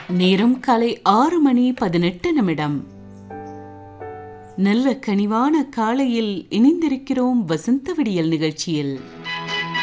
நேரம் காலை 6:18. நல்ல கனிவான காலையில் இணைந்திருக்கிறோம் வசந்த விடியல் நிகழ்ச்சியில்.